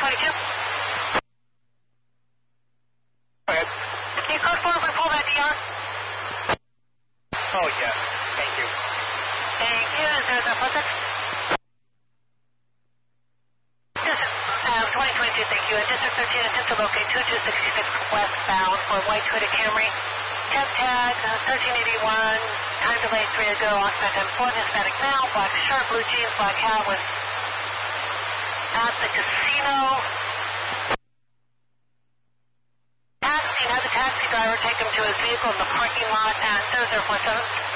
22. Go ahead. Can you code 4 if we pull that DR? Oh, yes. Thank you. Thank you. Is there the focus? 2022, thank you. District 13, attempt to locate 2266 westbound for white Toyota Camry. Temp tag, 1381, time delay 3 ago, occupant time 4, Hispanic male, black shirt, blue jeans, black hat, was at the casino. Taxi, had the taxi driver take him to his vehicle in the parking lot at 0047.